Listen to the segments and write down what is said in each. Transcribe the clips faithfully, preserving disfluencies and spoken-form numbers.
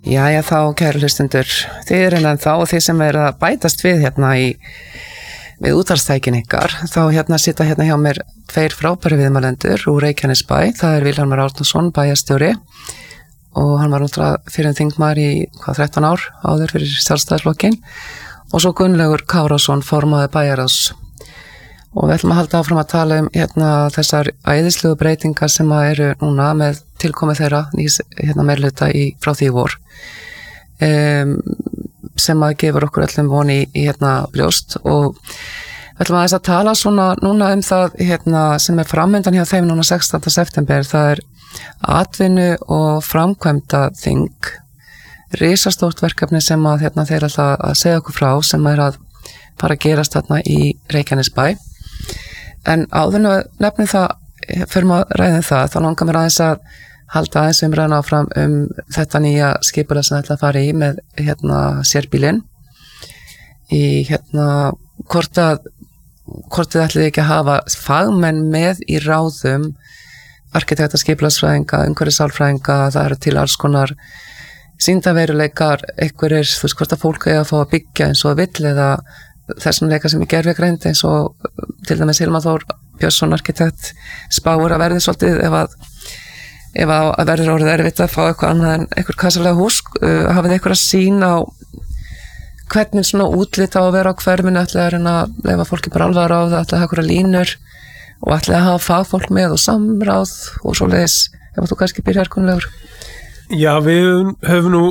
Jæja þá, kæru hlustundur, þið eru en þá og þið sem eru að bætast við hérna í við útvarpstækin ykkar, þá hérna sita hérna hjá mér tveir frábæri viðmælendur úr Reykjanesbæ, það er Vilhjálmur Árnason, bæjarstjóri og hann var náttúrulega fyrir þingmaður í hvað þrettán ár áður fyrir Sjálfstæðisflokkinn og svo Gunnlaugur Kárason, formaður bæjarráðs. Og við ætlum að halda áfram að tala um hérna, þessar æðislegu breytingar sem eru núna með tilkomið þeirra nýs hérna, meirhluta í frá því vor um, sem að gefur okkur öllum voni í, í hérna, brjóst og við ætlum að þess að tala svona núna um það hérna, sem er framöndan hjá þeim núna sextánda september, það er atvinnu og framkvæmda þing, risastórt verkefni sem að hérna, þeir ætla að segja okkur frá sem er að fara að gerast þarna í Reykjanesbæ. En áður að nefnum það, fyrir maður ræðum það, þá langar mér aðeins að halda aðeins umræðan áfram um þetta nýja skipulag sem ætla að fara í með hérna sérbílinn í hérna hvort að hvort þið ætlið ekki að hafa fagmenn með í ráðum arkitekta, skipulagsfræðinga, umhverfisálfræðinga, það eru til alls konar sýndaveruleikar, einhverjir, þú veist hvort að fólk eiga að fá að byggja eins og að vill eða þessum leika sem ég gerfi greind eins og til dæmis Hilmar Þór Björnsson arkitekt spáur að verði svolítið ef að, ef að verður orðið erfitt að fá eitthvað annað en eitthvað kassalega hús, uh, hafið eitthvað að sín á hvernig svona útlit á að vera á hverfinu, ætlaði að reyna að leyfa fólki bara alveg að ráða, ætlaði að hafa eitthvað línur og ætlaði að hafa fagfólk með og samráð og svoleiðis, ef þú kannski byrjar Gunnlaugur. Já, við höfum nú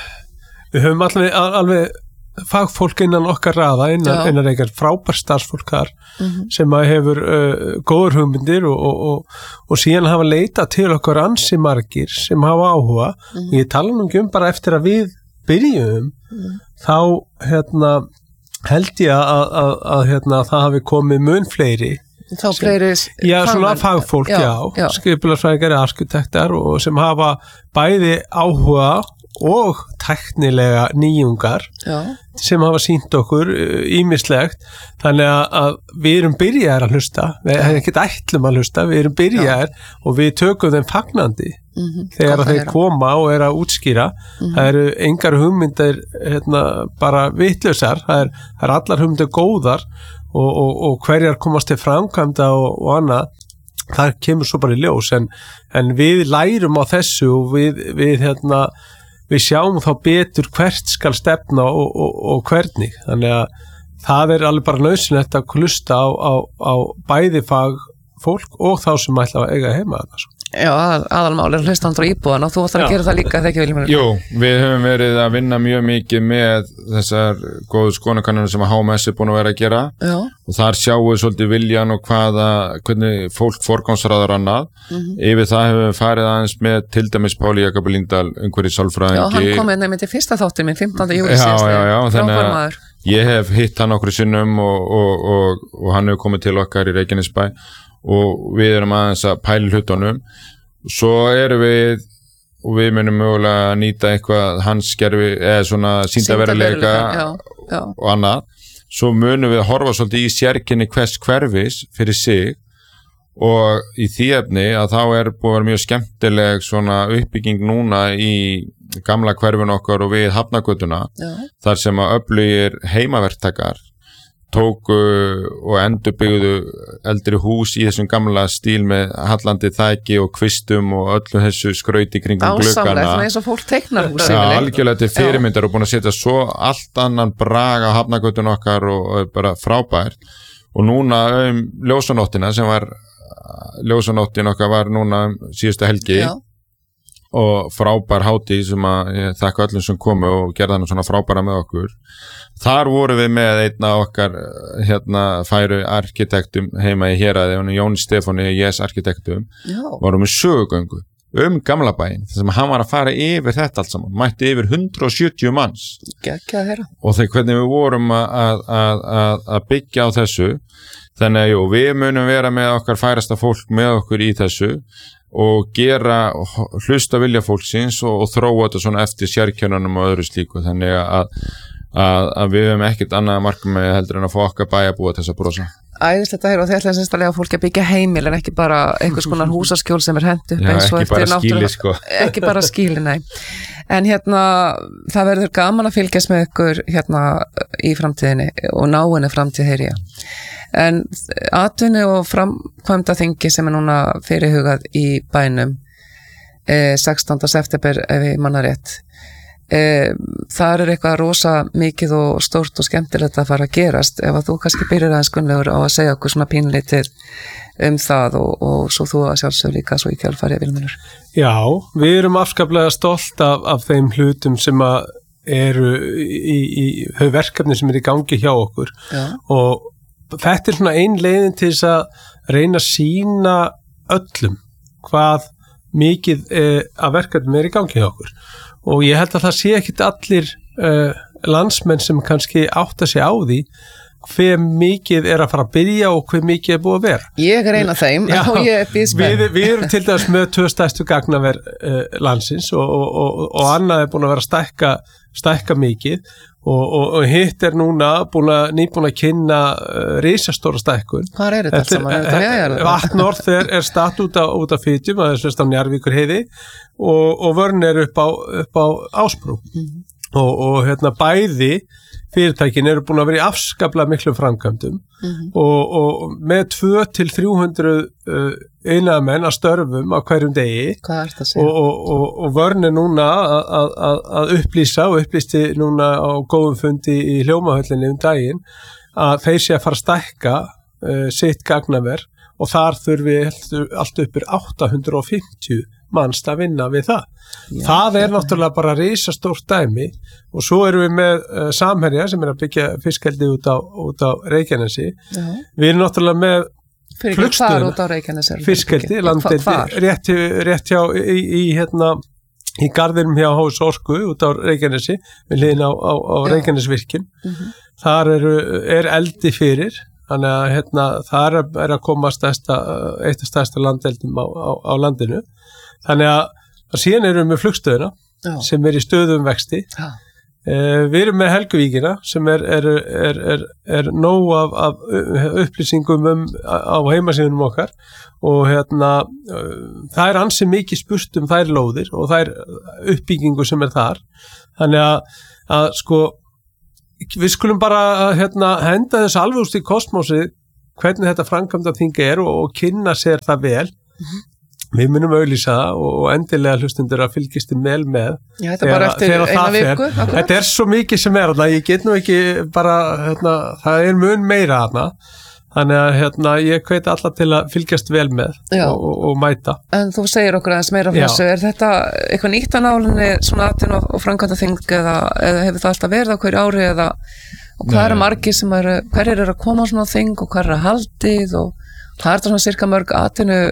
við höfum alveg, alveg fagfólk innan okkar raða, innan, innan eitthvað frábær starfsfólkar mm-hmm. sem að hefur uh, góður hugmyndir og, og, og, og síðan hafa leitað til okkar ansi margir sem hafa áhuga mm-hmm. og ég tala nú ekki um bara eftir að við byrjum mm-hmm. þá hérna, held ég að, að, að hérna, það hafi komið mun fleiri þá fleiri já, svona fagfólk, já, já, já. skipulagsfræðingar, arkitektar og sem hafa bæði áhuga og tæknilega nýjungar já. Sem hafa sýnt okkur ýmislegt, þannig að við erum byrjaðir að hlusta, við hefum ekkert ætlum að hlusta, við erum byrjaðir já. Og við tökum þeim fagnandi mm-hmm. þegar þeir koma og er að útskýra mm-hmm. það eru engar hugmyndir hérna, bara vitlausar, það er, það er allar hugmyndir góðar og, og, og hverjar komast til framkvæmda og, og annað, það kemur svo bara í ljós en, en við lærum á þessu og við, við hérna við sjáum þá betur hvert skal stefna og, og, og hvernig, þannig að það er alveg bara nauðsynlegt að hlusta á, á, á bæði fagfólk og þá sem ætla að eiga heima þarna. Já, aðal, aðalmál er hlustandur og íbúðan og þú ætlar að gera það líka þegar ekki viljum. Jú, við höfum verið að vinna mjög mikið með þessar góðu skoðanakannanir sem að H M S er búin að vera að gera Já. Og þar sjáum við svolítið viljan og hvaða, hvernig fólk forgangsraðar annað. Mm-hmm. Yfir það hefur við farið aðeins með til dæmis Páli Jakob Líndal, umhverfissálfræðingi. Já, hann kom nefnir til fyrsta þáttir minn fimmtánda júlí síðastliðinn. Já, já, já, þannig að ég hef hitt hann okkur sinnum og, og, og, og hann hefur komið til okkar í Reykjanesbæ og við erum aðeins að pæla hlutunum. Svo erum við og við munum mögulega að nýta eitthvað hans gerfi eða svona sýndaveruleika og annað. Svo munum við horfa svolítið í sérkenni hvers hverfis fyrir sig og í því efni að þá er búið að vera mjög skemmtileg svona uppbygging núna í gamla hverfin okkar og við Hafnargötuna þar sem að öflugir heimaverktakar tóku og endurbyggðu eldri hús í þessum gamla stíl með hallandi þæki og kvistum og öllu þessu skrauti kringum gluggana. Ásamlegt, eins og fólk teiknar hús. Já, algjörlega til fyrirmyndar og búin að setja svo allt annan brag á Hafnargötun okkar og, og bara frábært. Og núna um ljósanóttina sem var, ljósanóttin okkar var núna síðustu helgi Já. Og frábær hátíð sem að ég þakka öllum sem komu og gerða hann svona frábæra með okkur. Þar voru við með einna okkar hérna færu arkitektum heima í héraði, Jón Stefáni Yes arkitektum, vorum með sögugöngu um gamla bæinn, þess að hann var að fara yfir þetta allt saman, mætti yfir hundrað og sjötíu manns. Gekkja þeirra. Og þegar hvernig við vorum að, að, að, að byggja á þessu, þannig að jú, við munum vera með okkar færasta fólk með okkur í þessu, og gera, hlusta vilja fólksins og, og þróa þetta svona eftir sérkjörnunum og öðru slíku, þannig að, að, að við hefum ekkert annað markmið heldur en að fá okkar bæjarbúa til þess að brosa. Æðislegt að heyra og þið ætlaði semstalega að fólki að byggja heimil en ekki bara einhvers konar húsaskjól sem er hent upp Já, eins og ekki eftir bara skýli, náttúrulega sko. ekki bara skýli, nei. En hérna, það verður gaman að fylgjast með ykkur hérna í framtíðinni og náinni framtíð heyri ég. En atvinnu og framkvæmda þingi sem er núna fyrirhugað í bænum eh, sextánda september ef ég manna rétt. Eh, það er eitthvað rosa mikið og stórt og skemmtilegt að fara að gerast ef að þú kannski byrjar aðeins Gunnlaugur á að segja okkur svona pínlítið um það og, og svo þú að sjálfsög líka svo í kjálfari Vilmundur. Já, við erum afskaplega stolt af, af þeim hlutum sem að eru í, í þau verkefni sem er í gangi hjá okkur. Já. Og þetta er svona ein leiðin til þess að reyna að sína öllum hvað mikið eh, af verkefni er í gangi hjá okkur. Og ég held að það sé ekkit allir uh, landsmenn sem kannski átta sig á því hver mikið er að fara að byrja og hver mikið er búið að vera. Ég er eina þeim Já, og ég er bísmenn. Við, við erum til dæmis með tvö stærstu gagnaver uh, landsins og, og, og, og annað er búin að vera að stækka, stækka mikið og, og, og hitt er núna búin að, nýbúin að kynna uh, risastóra stækkun. Hvað er þetta allt saman? Vatnorð er, er statt út á, út á Fitjum, það er sérst á Njarðvíkur heiði og, og vörn er upp á, upp á Ásbrú mm. og, og hérna bæði fyrirtækin eru búin að vera í afskaplega miklum framkvæmdum mm. og, og með tvö til þrjú hundruð uh, iðnaðarmenn að störfum á hverjum degi og, og, og, og vörn er núna að, að, að upplýsa og upplýsti núna á góðum fundi í Hljómahöllinni um daginn að þeir sé að fara að stækka uh, sitt gagnaver og þar þurfi allt uppur átta hundruð og fimmtíu mannst að vinna við það. Já, það er náttúrulega bara risastórt dæmi og svo erum við með uh, Samherja sem er að byggja fiskeldi út á, út á Reykjanesi. Já. Við erum náttúrulega með flugstöðuna, fiskeldi, landdeldi, rétt, rétt hjá í, í, hérna, í garðinum hjá Hós Orku út á Reykjanesi, við liðin á, á, á Reykjanesvirkjun. Mm-hmm. Þar er, er eldi fyrir, þannig að hérna, þar er að koma stærsta, eitt af stærsta landeldum á, á, á landinu. Þannig að, að síðan erum við með flugstöðuna Já. Sem er í stöðum vexti. Eh, við erum með Helguvíkina sem er, er, er, er, er nóg af, af upplýsingum um, á heimasíðunum okkar og hérna, það er ansi mikið spurt um þær lóðir og þær uppbyggingu sem er þar. Þannig að, að sko, við skulum bara hérna, henda þess alveg úst í kosmósi hvernig þetta framkvæmda þingi er og, og kynna sér það vel. Mm-hmm. Við munum auðlýsa það og endilega hlustundur að fylgjast vel með. Já, þetta er bara eftir eina viku. Þetta er svo mikið sem er þarna, ég get nú ekki bara, hérna, það er mun meira þarna, þannig að hérna, ég hveit alla til að fylgjast vel með og, og, og mæta. En þú segir okkur aðeins meira frá þessu, er þetta eitthvað nýtt að nálinni svona atvinnu og, og framkvæmda þing eða, eða hefur það alltaf verið á hverju ári eða og hvað eru margir sem eru, hverjir eru að koma svona á þing og hvað eru að haldið og það er það svona cirka mörg atvinnu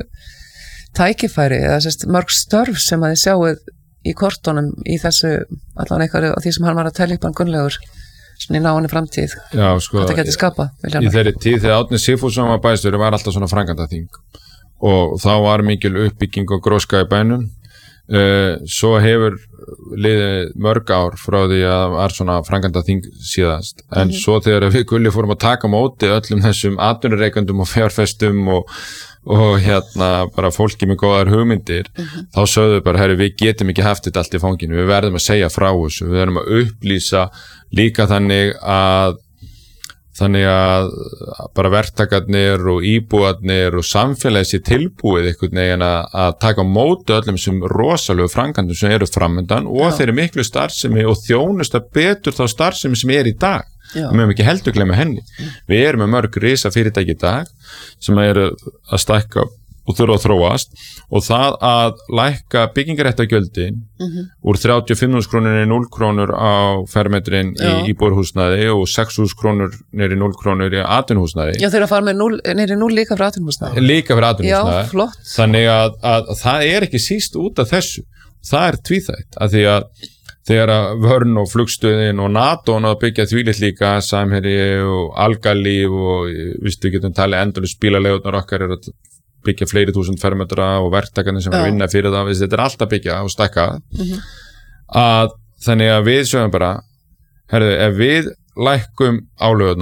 tækifæri eða sérst mörg störf sem að þið sjáuð í kortunum í þessu allan eitthvað og því sem hann var að telja upp hann Gunnlaugur svona í náinni framtíð. Já, sko, þetta getur skapað. Í þeirri tíð þegar Árni Sigfússon var bæjarstjóri var alltaf svona framkvæmdaþing og þá var mikil uppbygging og gróska í bænum. Uh, svo hefur liðið mörg ár frá því að það var svona framkvæmdaþing síðast en mm-hmm. svo þegar við Gulli fórum að taka móti öllum þessum atvinnureikendum og fjárfestum og og hérna bara fólki með góðar hugmyndir uh-huh. þá sögðu bara, herri, við getum ekki haft þetta allt í fanginu, við verðum að segja frá þessu, við verðum að upplýsa líka þannig að þannig að bara verktakarnir og íbúarnir og samfélagið sé tilbúið einhvern veginn að, að taka móti öllum þessum rosalegu framkvæmdum sem eru framöndan og Já. Þeirri miklu starfsemi og þjónusta betur þá starfsemi sem er í dag. Já. Við mögum ekki heldur glemma henni. Við erum með mörg risa fyrirtæki í dag sem eru að stækka og þurfa að þróast og það að lækka byggingaréttargjöldin mm-hmm. úr þrjátíu og fimm þúsund krónur í núll krónur á fermetrin í íbúðarhúsnæði og sex þúsund krónur niður í núll krónur í atvinnuhúsnæði. Já, þeir að fara með niður í núll líka fyrir atvinnuhúsnæði. Líka fyrir atvinnuhúsnæði. Já, flott. Þannig að, að, að það er ekki síst út af þessu. Það er tvíþætt að því að þegar að Vörn og Flugstöðin og NATO að byggja þvílitt líka Samherji og Algalíf og viðstu við getum talið endurlega spílalegunar okkar er að byggja fleiri þúsund fermetra og verktakarnir sem er að vinna fyrir það, þetta er alltaf byggja og stækka mm-hmm. að þannig að við sögum bara herðu, ef við lækkum álögunar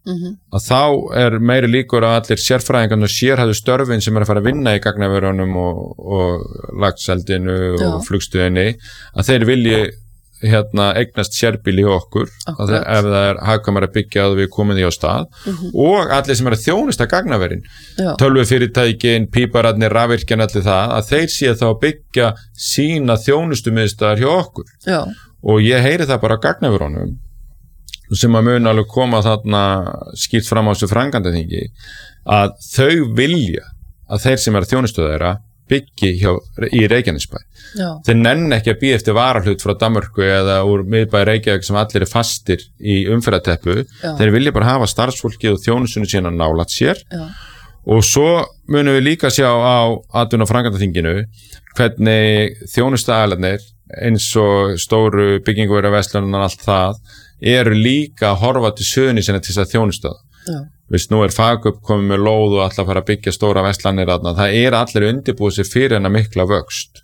mm-hmm. að þá er meiri líkur að allir sérfræðingarnir og sérhæfðu störfin sem er að fara að vinna í gagnaverunum og, og lagseldinu og flugstuðinni, að þeir vilji hérna eignast sérbíli hjá okkur að þeir, ef það er hagkvæmara að byggja að við komum því á stað mm-hmm. og allir sem er að þjónusta gagnaverin, tölvufyrirtækin, pípararnir, rafvirkjan, allir það, að þeir sé þá að byggja sína þjónustumiðstæðar hjá okkur. Já. Og ég heyri það bara á gagnaverunum sem að mun alveg koma þarna skýrt fram á þessu framkvæmdaþingi, að þau vilja að þeir sem er að þjónustu þeirra byggi hjá, í Reykjanesbæ. Já. Þeir nenn ekki að býja eftir varahlut frá Danmörku eða úr miðbæ Reykjavík sem allir er fastir í umferðarteppu. Þeir vilja bara hafa starfsfólki og þjónustunni sína nálægt sér. Já. Og svo munum við líka sjá á atvinnu- og framkvæmdaþinginu hvernig þjónustuaðilarnir eins og stóru byggingavöruverslanir og allt það eru líka að horfa til sögunni sinna til þess að þjónusta það. Vist, nú er Fagup komið með lóð og alltaf fara að byggja stóra verslanir þarna. Það er allir undirbúið sér fyrir hennar mikla vöxt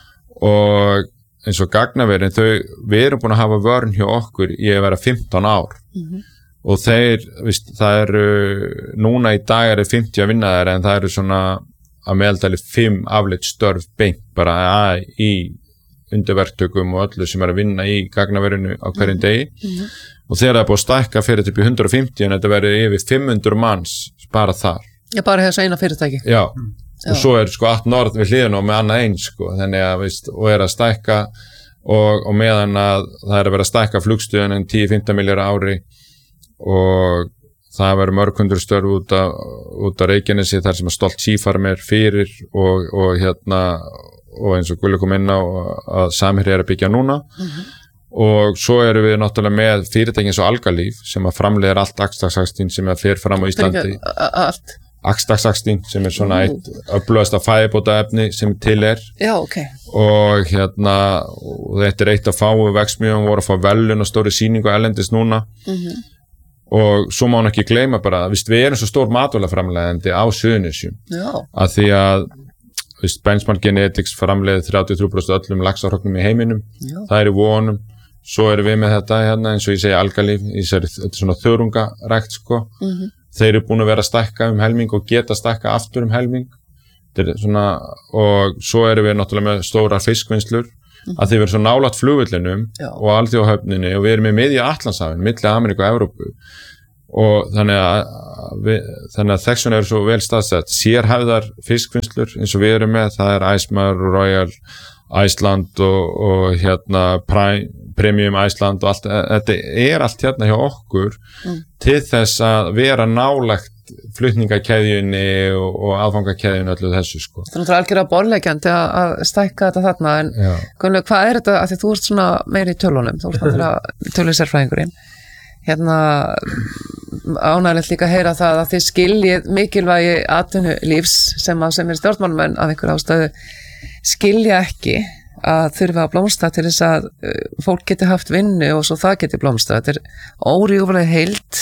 og eins og gagnaverin, þau, við erum búin að hafa vörn hjá okkur í að vera fimmtán ár mm-hmm. og þeir, vist, það eru núna í dag eru fimmtíu að vinna þeir en það eru svona að meðaldali fimm afleitt störf beint bara að, í undirverktökum og öllu sem er að vinna í gagnaverinu á hverjum degi mm-hmm. og þegar það er búið að stækka fyrir upp í hundrað og fimmtíu en þetta verður yfir fimm hundruð manns bara þar. Já, bara þessu eina fyrirtæki. Já, mm. og svo er sko allt norð við hliðinu og með annað eins sko, þannig að, veist, og er að stækka og, og meðan að það er að vera að stækka flugstöðun en tíu til fimmtán milljónir ári og það verður mörg hundur störf út af, út af Reykjanesi þar sem að Stolt Seafarm er fyrir og, og hérna, og eins og Gulli kom inn á að Samherji er að byggja núna. Mm-hmm. Og svo eru við náttúrulega með fyrirtækin eins og Algalíf sem að framleiðir allt Axtaxaxtín sem að fer fram á Íslandi. Allt? Axtaxaxtín sem er svona eitt öflugasta fæðubótaefni sem til er. Já, ok. Og hérna, og þetta er eitt af fáu verksmiðjum, voru að fá velun og stóri sýningu erlendis núna. Mm-hmm. Og svo má hann ekki gleyma bara, vist, við erum svo stór matvælaframleiðandi á Suðurnesjum. Já. Að því að vist, Benchmark Genetics framleiðir þrjátíu og þrjú prósent öllum laxárhrognum í heiminum. Já. Það er í vonum. Svo erum við með þetta hérna, eins og ég segi Algalíf, þetta er svona þörungarækt sko. Mm-hmm. Þeir eru búin að vera að stækka um helming og geta stækka aftur um helming. Þetta er svona, og svo erum við náttúrulega með stórar fiskvinnslur, mm-hmm. að þeir verður svo nálægt flugvellinum og alþjóðahöfninni og við erum með miðja Atlantshafinu, milli Ameríku og Evrópu. Og þannig að, við, þannig að þessuna eru svo vel staðsett. Sérhæfðar fiskvinnslur eins og við erum með, það er Æsmar, Royal, Iceland og, og hérna Prime, Premium Iceland og allt, þetta er allt hérna hjá okkur mm. til þess að vera nálægt flutningakeðjunni og, og aðfangakeðjunni öllu þessu sko. Það er náttúrulega algjörlega borðleggjandi að stækka þetta þarna en Gunnlaug, hvað er þetta, af því þú ert svona meiri í tölunum, þú ert náttúrulega tölusérfræðingurinn, hérna ánægilegt líka að heyra það að þið skiljið mikilvægi atvinnulífs sem, að, sem er stjórnmálamenn af einhverju ástöðu skilja ekki að þurfa að blómstra til þess að fólk geti haft vinnu og svo það geti blómstra. Þetta er órjúflega heild.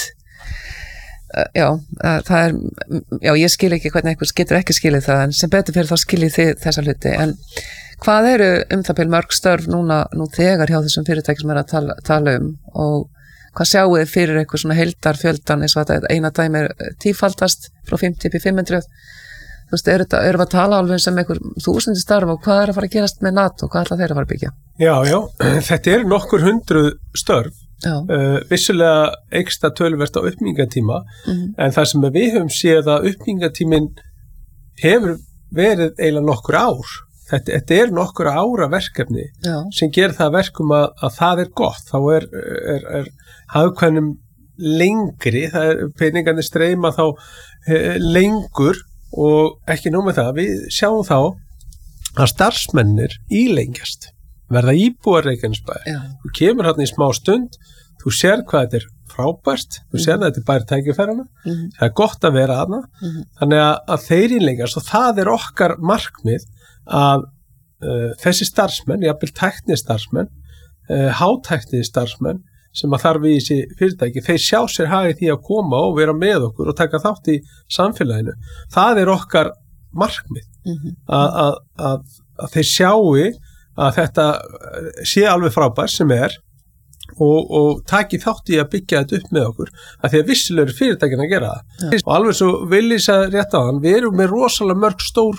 Já, það er, já, ég skil ekki hvernig einhvers getur ekki skilið það, en sem betur fyrir þá skiljið þið þessa hluti. En hvað eru um það byrjum mörg störf núna, nú þegar hjá þessum fyrirtæki sem er að tala, tala um og hvað sjáu þið fyrir eitthvað svona heildarfjöldan eins og þetta eina dæmi er tífaldast frá fimmtíu til fimm hundruð? Þú veist, erum er við að tala alveg sem einhver þúsundi starf og hvað er að fara að gerast með NATO, hvað ætla þeir að fara að byggja? Já, já, þetta er nokkur hundruð störf, uh, vissulega eyksta töluvert á uppbyggingatíma, mm-hmm. en það sem við höfum séð að uppbyggingatíminn hefur verið eiginlega nokkur ár. Þetta, þetta er nokkur ára verkefni já. Sem gerir það verkum að, að það er gott, þá er, er, er hagkvæmum lengri, það er peningarnir streyma þá eh, lengur og ekki nóg með það, við sjáum þá að starfsmennir ílengjast, verða íbúar Reykjanesbæjar. Þú kemur hérna í smá stund, þú sér hvað þetta er frábært, þú sér mm-hmm. að þetta er bæri tækifærana, mm-hmm. það er gott að vera þarna, mm-hmm. þannig að, að þeir ílengjast og það er okkar markmið að uh, þessi starfsmenn, jafnvel tækni starfsmenn, uh, hátækni starfsmenn, sem að þarf í þessi fyrirtæki, þeir sjá sér hagið því að koma og vera með okkur og taka þátt í samfélaginu. Það er okkar markmið mm-hmm. að, að, að, að þeir sjáu að þetta sé alveg frábært sem er og, og taki þátt í að byggja þetta upp með okkur af því að vissilega eru fyrirtækin að gera það ja. Og alveg svo Villi sagði rétt á hann við erum með rosalega mörg stór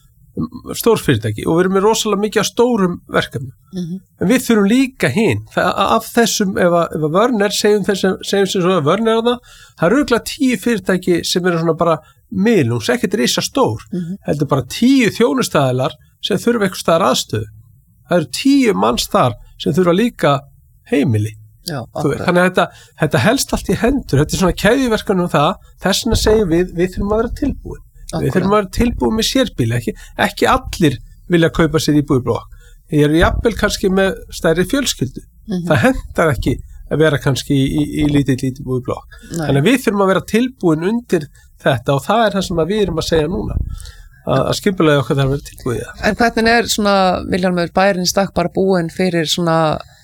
stór fyrirtæki og við erum með rosalega mikið af stórum verkefnum mm-hmm. en við þurfum líka hinn af þessum, ef að, ef að Vörner segjum þessum, segjum sem svo að Vörner er það það eru örugglega tíu fyrirtæki sem eru svona bara miðlungs, ekkert risa stór mm-hmm. heldur bara tíu þjónustæðilar sem þurfa eitthvað staðar aðstöðu það eru tíu manns þar sem þurfa líka heimili Já, þannig að þetta, þetta helst allt í hendur þetta er svona keðjuverkanum það þess vegna segjum við, við þurfum að vera tilbúin Akkurat. Við þurfum að vera tilbúin með sérbíli ekki, ekki allir vilja kaupa sér íbúðarblokk ég eru jafnvel kannski með stærri fjölskyldu mm-hmm. það hendar ekki að vera kannski í, í, í lítið lítið íbúðarblokk þannig að við þurfum að vera tilbúin undir þetta og það er það sem við erum að segja núna að, að skipulega okkar þarf að vera tilbúið En hvernig er svona, Vilhjálmur, bærin stakk bara búin fyrir svona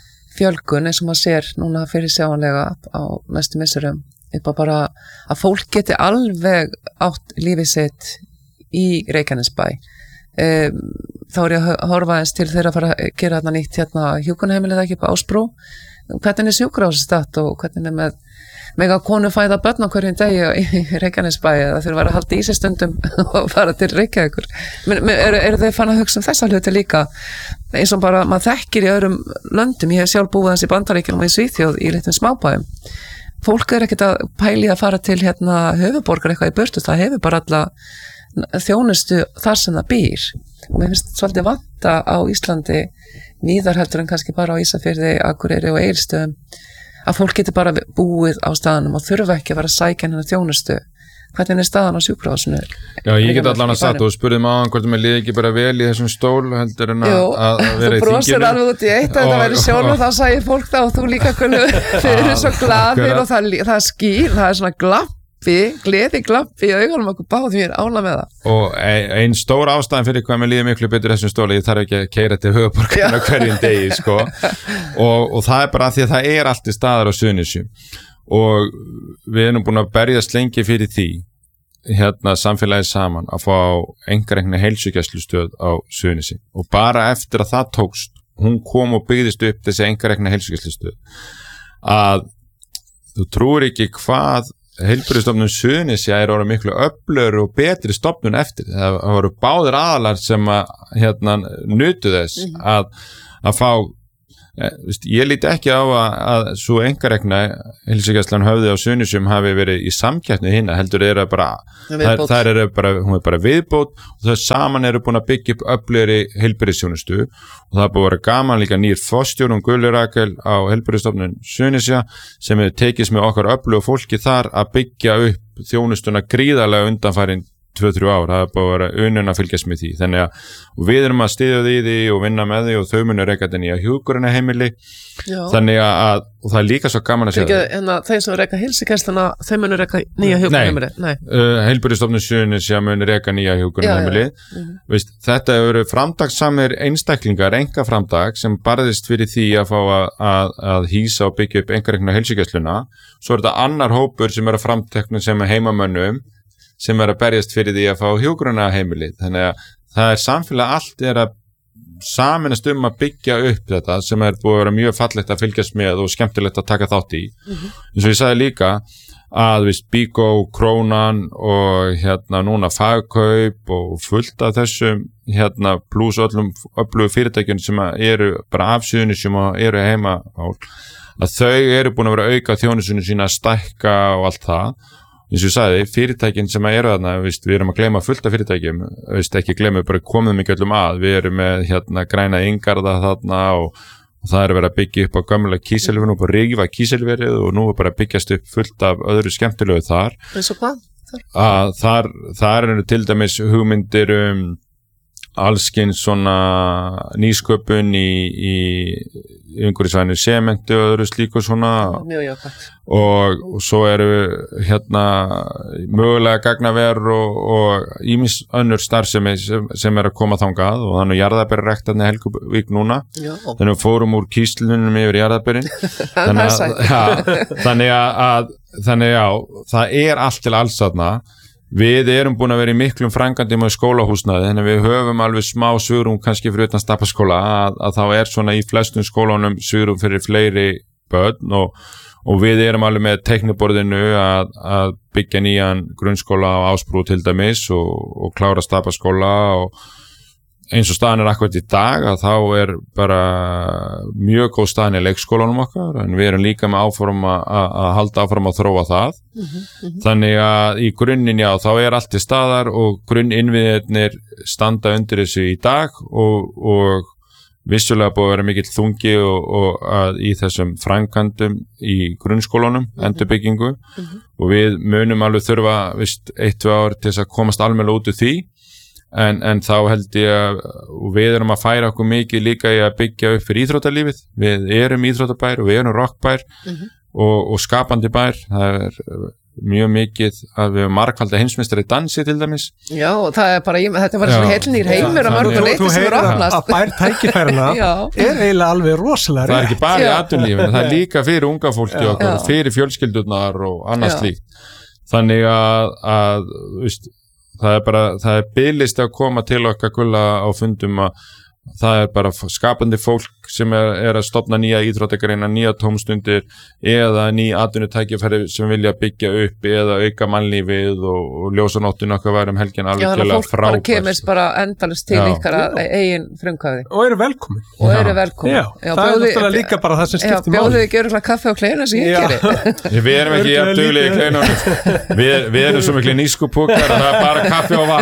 fjölgun eins og maður sér núna fyrir sjáanlega á næstu misserum upp á bara að fólk geti alveg átt lífið sitt í Reykjanesbæ um, þá er ég að horfa eins til þeirra að fara að gera þarna nýtt hérna hjúkrunarheimilið ekki upp á Ásbrú hvernig er sjúkrahúsið og hvernig er með mega konu fæða börn á hverjum degi í Reykjanesbæ það þurfa að halda í sig stundum og fara til Reykjavíkur eru er þeir fann að hugsa um þessa hluti líka eins og bara maður þekkir í öðrum löndum ég hef sjálf búið hans í Bandaríkjunum og í Svíþjóð í litlum smábæum fólk er ekkert að pæli að fara til hérna höfuborgar eitthvað í burtu, það hefur bara alla þjónustu þar sem það býr og mér finnst svolítið vanta á Íslandi víðar heldur en kannski bara á Ísafirði, Akureyri og Egilsstöðum að fólk geti bara búið á staðanum og þurfa ekki að fara að sækja hennar þjónustu hvernig er staðan á sjúkrahúsinu? Já, ég get allan að sagt og spurði maður hvort mér liði ekki bara vel í þessum stól heldur en að, Jú, að vera í þinginu. Jú, þú brosir alveg út í eitt að þetta væri sjálf og þá sæði fólk þá og þú líka kunnu fyrir svo glaðir og það, það skýr, það er svona glampi, gleði glampi í augunum okkur báð, ég er ánað með það. Og ein stór ástæðan fyrir hvað mér liði miklu betur þessum stóli, ég þarf ekki að keyra til höfuðborgarinnar hverjum degi, sko. og, og það er bara því að það er allt í staðar á Suðurnesjum. Og við erum búin að berjast lengi fyrir því hérna samfélagið saman að fá einkarekna heilsugæslustöð á Suðurnesjum og bara eftir að það tókst hún kom og byggðist upp þessi einkarekna heilsugæslustöð að þú trúir ekki hvað heilbrigðisstofnun Suðurnesja er orðið miklu öflugri og betri stofnun eftir það voru báðir aðalar sem að hérna nutu þess mm-hmm. að, að fá ég líti ekki á að, að svo einkarekna heilsugæslan höfði á Suðurnesjum hafi verið í samkeppni hinna heldur er að bara þær, þær eru bara, hún er bara viðbót og það saman eru búin að byggja upp öflugri heilbrigðisþjónustu og það er búin að vera gaman líka nýr forstjóri Gulli Rakel á heilbrigðisstofnun Suðurnesja sem hefur tekist með okkar öflugu fólki þar að byggja upp þjónustuna gríðarlega undanfærin tvö til þrjú ár, það er bara að vera unun að fylgjast með því, þannig að við erum að styðja því því og vinna með því og þau munir reka þetta nýja hjúkrunarheimili þannig að, og það er líka svo gaman að segja það en þeir sem reka heilsugæsluna þau munir reka nýja hjúkrunarheimili Nei, uh, heilbrigðisstofnun Suðurnesja munir reka nýja hjúkrunarheimili Vist, þetta hefur verið framdagssamir einstaklingar, enga framdag sem barðist fyrir því að fá að, að, að hýsa og byggja upp einkarekna heilsugæsluna svo er þetta annar hópur sem er að framtekna sem er heimamönnum sem er að berjast fyrir því að fá hjúkrunarheimili þannig að það er samfélag allt er að saminast um að byggja upp þetta sem er búið að vera mjög fallegt að fylgjast með og skemmtilegt að taka þátt í mm-hmm. eins og ég sagði líka að við Bíkó, Krónan og hérna núna Fagkaup og fullt af þessum hérna pluss öllum öflugu fyrirtækjum sem eru bara af Suðurnesjum og eru heima á að þau eru búin að vera að auka þjónustuna sína að stækka og allt það eins og ég sagði, fyrirtækin sem eru þarna, veist, við erum að gleyma fullt af fyrirtækjum, veist, ekki gleyma, bara komum ekki öllum að, við erum með hérna græna yngarða þarna og, og það er verið að byggja upp á gamla kísilverinu og bara rífa kísilverið og nú er bara að byggjast upp fullt af öðru skemmtilegu þar. Eins og hvað? Að þar, þar eru til dæmis hugmyndir um allskins svona nýsköpun í, í umhverfisvænu sementi og öðru slíku svona mjög jákvæmt og, og svo eru hérna mögulega gagnaver og, og ýmis önnur starfsemi sem, sem er að koma þangað og þannig jarðaberarektarni Helguvík núna Já. Þannig að fórum úr kíslunum yfir jarðaberin þannig að, ja, þannig að þannig að það er allt til alls þarna Við erum búin að vera í miklum framkvæmdum með skólahúsnæði, þannig að við höfum alveg smá svigrúm kannski fyrir utan Stapaskóla að, að þá er svona í flestum skólunum svigrúm fyrir fleiri börn og, og við erum alveg með teikniborðinu að, að byggja nýjan grunnskóla á Ásbrú til dæmis og, og klára Stapaskóla og eins og staðan er akkurat í dag að þá er bara mjög góð staðan í leikskólanum okkar en við erum líka með áform að, að halda áform að þróa það mm-hmm, mm-hmm. þannig að í grunninn já þá er allt í staðar og grunninnviðirnir standa undir þessu í dag og, og vissulega búið að vera mikill þungi og, og að í þessum framkvæmdum í grunnskólanum, mm-hmm. endurbyggingu mm-hmm. og við munum alveg þurfa vist eitt, tvö ár til þess að komast almennilega út úr því En, en þá held ég að við erum að færa okkur mikið líka í að byggja upp fyrir íþróttalífið. Við erum íþróttabær og við erum rockbær mm-hmm. og, og skapandi bær. Það er mjög mikið að við erum margfalda heimsmeistari í dansi til dæmis. Já, það er bara, þetta var svona heilnýr heimur að mörgum leiti sem eru opnast. Að bær tækifærina er eiginlega alveg rosalega. Það er ekki bara í atvinnulífinu, það er líka fyrir unga fólki okkar, fyrir fjölskyldurnar og annars slíkt. Þannig að, að veist, það er bara, það er bilist að koma til okkar gulla á fundum að það er bara skapandi fólk sem er, er að stofna nýja íþróttagreina, nýja tómstundir eða ný atvinnutækifæri sem vilja byggja upp eða auka mannlífið og, og ljósanóttun okkar væri um helgin alveg til að frábært. Já, þannig að fólk bara kemist bara endalist til ykkar eigin frumkvæði. Og eru velkomin. Og eru velkomin. Já, já það er náttúrulega líka bara það sem skiptir máli. Já, bjóðuðu ekki öruglega kaffe og kleina sem ég gerir. Við erum ekki jafn duglegir í kleinunum. Við, við erum svo miklu nískupúkar og það er bara kaffe og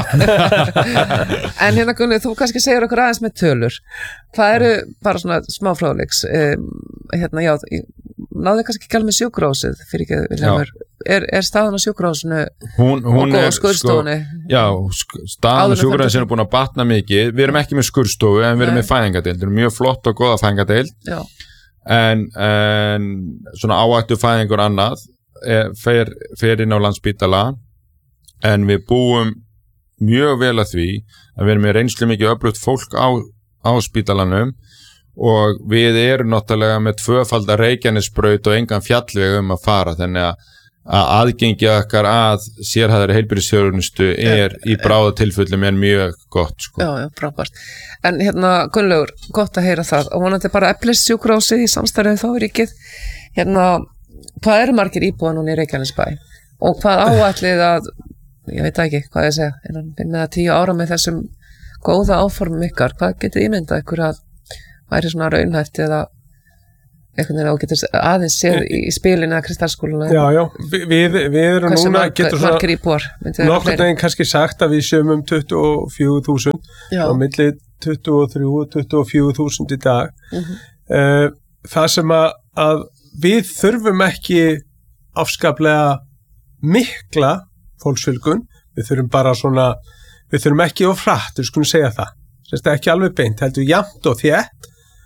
vatn. En hérna Gunni, þú kannski segir okkur aðeins með tölur. Hvað eru bara svona smá fróðleiks um, hérna já, náðu kannski ekki alveg með sjúkrahúsið fyrir ekki Vilhjálmur, er, er staðan á sjúkrahúsinu hún, hún og skurðstofunni? Sko, já, sk staðan á sjúkrahúsinu er búin að batna mikið, við erum ekki með skurðstofu en við erum Nei. með fæðingadeild, við erum mjög flott og góða fæðingadeild en, en svona áættu fæðingur annað er, fer, fer inn á Landspítala en við búum mjög vel að því að við erum með reynslu mikið öflugt fólk á á spítalanum og við erum náttúrulega með tvöfaldar Reykjanesbraut og engan fjallveg um að fara þannig að, að aðgengi okkar að sérhæðari heilbrigðisþjónustu er í bráðatilfellum en mjög gott sko. Já, já, frábært. En hérna Gunnlaugur, gott að heyra það og vonandi bara eflis sjúkrahúsið í samstarfið þá í ríkið. Hérna, hvað eru margir íbúa núna í Reykjanesbæ og hvað áætlið að, ég veit ekki hvað ég segja, innan með að tíu ára með þessum góða áformum ykkar, hvað getið ímyndað ykkur að væri svona raunhæft eða einhvern veginn á getur aðeins séð í spilinu eða Kristallskólinu? Já, já, við, við erum Hversu núna, marg, getur svona nokkur neginn kannski sagt að við séum um tuttugu og fjögur þúsund og milli tuttugu og þrjú og tuttugu og fjögur þúsund í dag. Mm-hmm. Það sem að, að við þurfum ekki afskaplega mikla fólksfjölgun, við þurfum bara svona Við þurfum ekki of hratt, við skulum segja það. Það er ekki alveg beint, heldur jafnt og þétt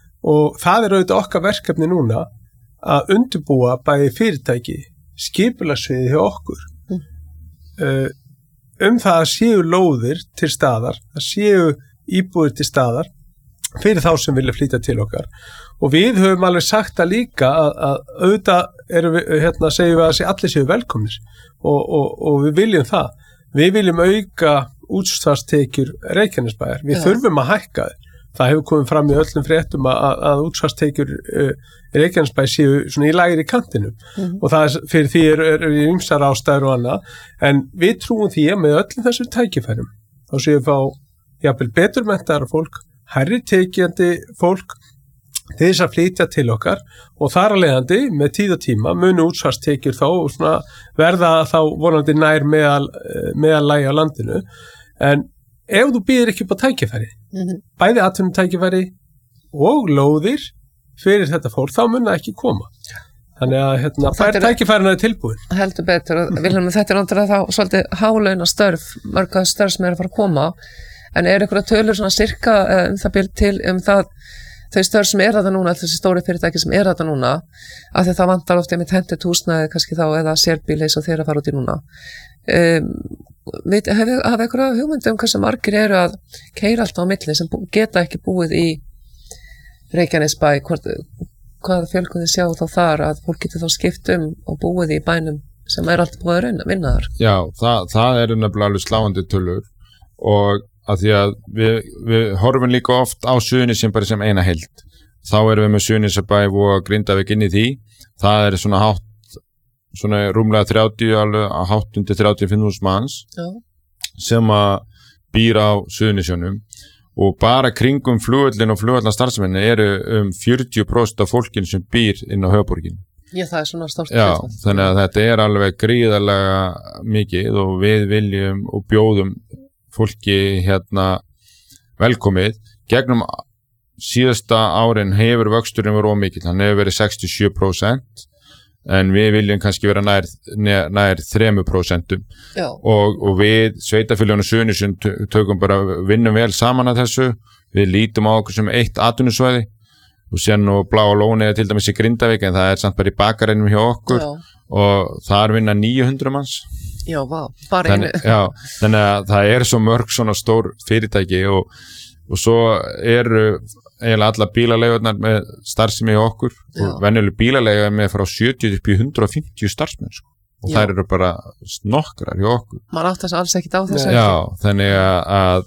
og það er auðvitað okkar verkefni núna að undirbúa bæði fyrirtæki, skipulagssviði hjá okkur. Mm. Uh, um það að séu lóðir til staðar, að séu íbúðir til staðar fyrir þá sem vilja flytja til okkar. Og við höfum alveg sagt það líka að, að auðvitað erum við, hérna segjum við að allir séu velkomnir og, og, og við viljum það. Við viljum auka útsvarstekjur Reykjanesbæjar. Við Já. þurfum að hækka þér. Það hefur komið fram í öllum fréttum að, að útsvarstekjur uh, Reykjanesbæjar séu svona í lagir í kantinum mm-hmm. og það er, fyrir því er, er, er ýmsar ástæður og annað. En við trúum því að með öllum þessum tækifærum þá séum við fá jafnvel betur menntaðara fólk, hærri tekjandi fólk til þess að flytja til okkar og þar að leiðandi með tíð og tíma munu útsvarstekjur þá og svona verða þá vonandi nær meðal, meðal lagi á landinu. En ef þú býðir ekki upp á tækifæri, mm-hmm. bæði atvinnutækifæri og lóðir fyrir þetta fólk, þá mun það ekki koma. Þannig að hérna, það er tækifærina tilbúin. Heldur betur, og Vilhelm, þetta er náttúrulega þá svolítið hálauna störf, mörg störf sem er að fara að koma, en er einhverja tölur svona sirka um það byrð til um það þau störf sem er þetta núna, þessi stóri fyrirtæki sem er þetta núna, af því það vantar ofta með hendur húsnæði kannski þá eða sérbíli eins og þeir að fara út í núna. Um, við hafa einhverja hugmyndi um hversu margir eru að keyra alltaf á milli sem geta ekki búið í Reykjanesbæ, hvað fjölgun þið sjá þá þar að fólk getur þá skipt um og búið í bænum sem er alltaf búið að rauna, vinna þar. Já, það, það er nefnilega alveg sláandi tölur og að því að við, við horfum líka oft á Suðurnesin bara sem eina heild þá erum við með Suðurnesjabæ og Grindavík inn í því, það er svona hátt svona rúmlega þrjátíu alveg hátt undir þrjátíu og fimm þúsund manns Já. Sem að býr á Suðurnesjunum og bara kringum flugvöllin og flugvallarstarfseminni eru um fjörutíu prósent af fólkin sem býr inn á höfuðborgin. Já, það er svona stórt. Já, þannig að þetta er alveg gríðarlega mikið og við viljum og bjóðum fólki hérna velkomið. Gegnum síðasta árin hefur vöxturinn verið ómikill, hann hefur verið sextíu og sjö prósent en við viljum kannski vera nær, nær, nær þrjú prósent og, og við sveitafélaginu Suðurnesjum tökum bara, vinnum vel saman að þessu, við lítum á okkur sem eitt atvinnusvæði og síðan og Bláa lónið er til dæmis í Grindavík en það er samt bara í bakareinum hjá okkur Já. Og þar vinna níu hundruð manns Já, vá, bara einu þannig, já, þannig að það er svo mörg svona stór fyrirtæki og, og svo eru eiginlega alla bílaleigurnar með starfsemi í okkur Já. Og venjuleg bílaleiga er með frá sjötíu upp í hundrað og fimmtíu starfsmenn sko. Og Já. Þær eru bara nokkrar hjá okkur. Man átt þess alls ekkit á þessu. Já, þannig að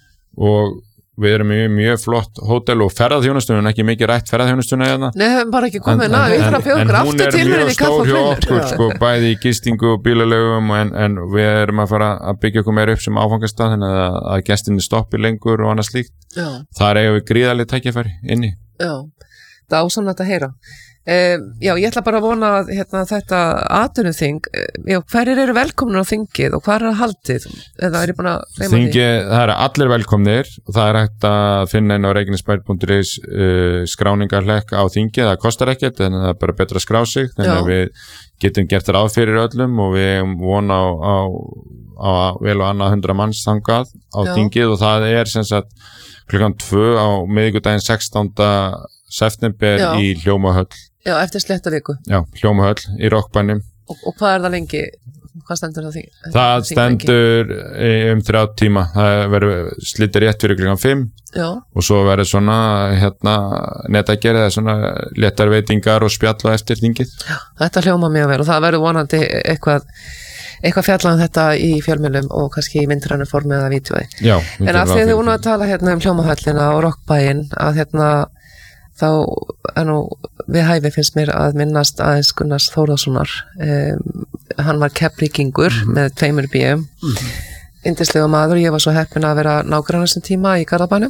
og við erum mjög, mjög flott hótel og ferðarþjónustunum, ekki mikið rætt ferðarþjónustuna hérna. Nei, við hefum bara ekki komið ná, við þurfum að fjóða okkur aftur til hérna í kaffa og flunur. En hún er mjög stór hjá okkur, sko, bæði í gistingu og bílalegum en, en við erum að fara að byggja okkur meira upp sem áfangastað, þannig að, að gestinni stoppi lengur og annað slíkt. Já. Þar eigum við gríðarlega tækifæri inni. Já, það er ásannlegt að heyra. Um, já, ég ætla bara að vona að hérna, þetta atvinnuþing, já, hverjir eru velkomnir á þingið og hvað er það haldið? Eða er ég búin að reyma því? Þingið, það eru allir velkomnir og það er hægt að finna inn á reykjanesbær punktur is uh, skráningarhlekk á þingið, það kostar ekkert en það er bara betra að skrá sig, þannig að við getum gert ráð fyrir öllum og við vona á, á, á vel og annað hundra manns þangað á já. Þingið og það er sem sagt klukkan tvö á miðvikudaginn sextánda september já. Í Hljómahöll. Já, eftir sléttaviku. Já, Hljómahöll í Rokkbænum. Og, og hvað er það lengi? Hvað stendur það því? Það stendur um þrjá tíma. Það verður slitið rétt fyrir klukkan fimm. Já. Og svo verður svona hérna netagerð eða svona léttar veitingar og spjall og eftir þingið. Já, þetta hljóma mjög vel og það verður vonandi eitthvað eitthvað fjallað um þetta í fjölmiðlum og kannski í myndrænu formi eða vídeói. Já. En af því að þið voru að tala hérna um Hljómahöllina og Rokkbæinn að hérna þá er nú við hæfi finnst mér að minnast aðeins Gunnars Þórðarssonar um, hann var Keflvíkingur mm-hmm. með tveimur bíum mm-hmm. yndislega maður, ég var svo heppin að vera nágrannar sem tíma í Garðabænum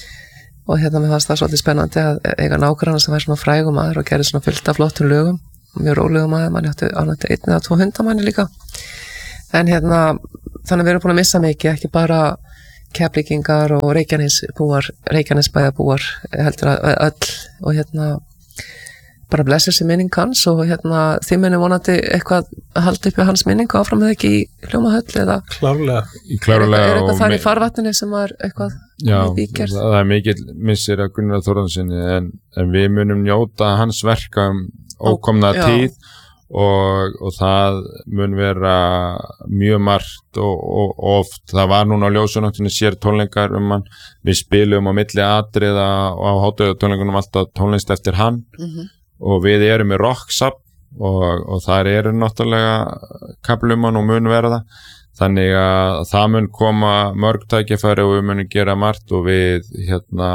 og hérna mér fannst það svolítið spennandi að eiga nágrannar sem væri svona frægum maður og gerði svona fullt af flottum lögum mjög rólegum maður, mann átti ánætti einn eða tvo hundamanni líka en hérna, þannig við erum búin að missa mikið, ekki bara Keflvíkingar og Reykjanesbúar Reykjanesbæjarbúar heldur að öll og hérna bara blessa sér minning hans og hérna þið munum vonandi eitthvað að halda upp í hans minning og áfram eða ekki í Hljómahöll eða klárlega klárlega er eitthvað þar í farvatninu sem var eitthvað já, það er mikill missir að Gunnar Þórðarssoni en, en við munum njóta hans verka um ókomna Ó, tíð Og, og það mun vera mjög margt og, og, og oft það var núna á ljósunóttinu sér tónleikar um hann, við spilum á milli atriða og á hátíðartónleikunum alltaf tónlist eftir hann mm-hmm. og við erum með rocksap og, og þar eru náttúrulega kaplumann og mun verða þannig að það mun koma mörg tækifæri og við munum gera margt og við hérna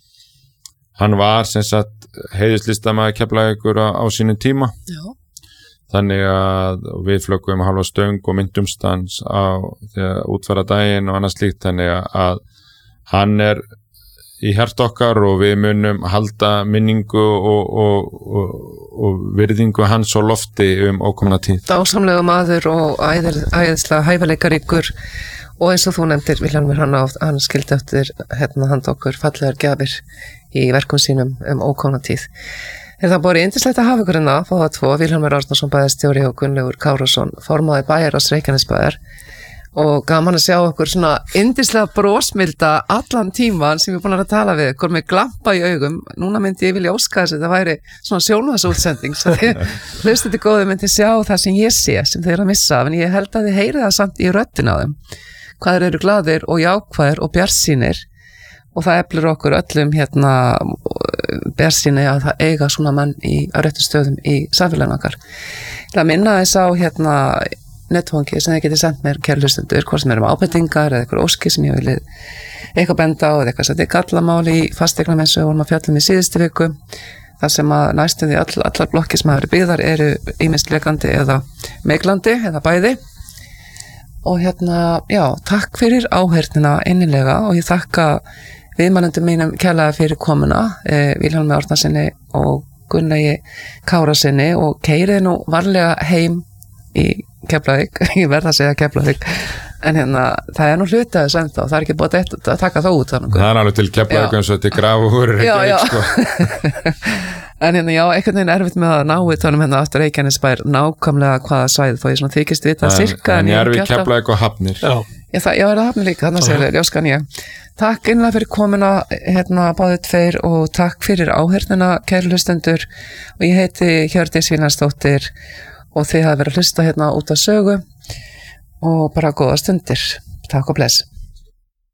hann var sem sagt heiðuslistamaður Keflavíkur á, á sínum tíma Já Þannig að við flöggum halva stöng og myndumstans á þegar útfæra daginn og annað slíkt þannig að hann er í hjarta okkar og við munum halda minningu og, og, og, og virðingu hans á lofti um ókomna tíð. Dásamlega maður og æðir, æðislega hæfileikaríkur og eins og þú nefndir Vilhjálmur hann, hann skildi eftir hérna hand okkur fallegar gjafir í verkum sínum um ókomna tíð. Er það borið yndislegt að hafa ykkur hérna, fá það tvo, Vilhjálmur Árnason bæjarstjóri og Gunnlaugur Kárason, formaður bæjarráðs Reykjanesbæjar og gaman að sjá okkur svona yndislega brósmilda allan tíman sem við erum búin að tala við, okkur með glampa í augum, núna myndi ég vilja óska þess að það væri svona sjónvarpsútsending, svo þið hlustið góðu myndi sjá það sem ég sé, sem þeir eru að missa, en ég held að þið heyri það samt í röddin á þeim, hvað þeir eru glaðir og jákvæðir og bjartsýnir og það eflir okkur öllum hérna bjartsýni að það eiga svona mann í á réttum stöðum í samfélaginu okkar. Það minna þess á hérna netfangi sem þið getið sendt mér kæru hlustendur, hvort sem erum ábendingar eða eitthvað óski sem ég vilja eitthvað benda á eða eitthvað sem þetta er gallamál í fasteignamensu og vorum að fjalla um í síðustu viku, þar sem að næstum því all, allar blokki sem hafa verið byggðar eru ýmist lekandi eða meglandi eða bæði. Og hérna, já, takk fyrir áheyrnina innilega og ég þakka viðmælendum mínum kærlega fyrir komuna, eh, Vilhjálmi Árnasyni og Gunnlaugi Kárasyni og keyrið nú varlega heim í Keflavík, ég verð að segja Keflavík, en hérna, það er nú hluti að þess ennþá, það er ekki búið að, að taka það út. Þannig. Það er alveg til Keflavík eins og til Grafur, Reykjavík, sko. En hérna, já, einhvern veginn erfitt með að ná við tónum hérna aftur Reykjanesbær nákvæmlega hvaða svæði, þó ég svona þykist vita en, sirka. En ég er við Keflavík og Hafnir. Já, já, það, já er það Hafnir líka, þannig að segja ljóskan ég. Takk innlega fyrir komuna, hérna, báðið tveir og takk fyrir áheyrnina, kæru hlustendur, og ég heiti Hjördís Vilhjálmsdóttir og þið hafa verið að hlusta hérna út af sögu og bara góða stundir. Takk og bless.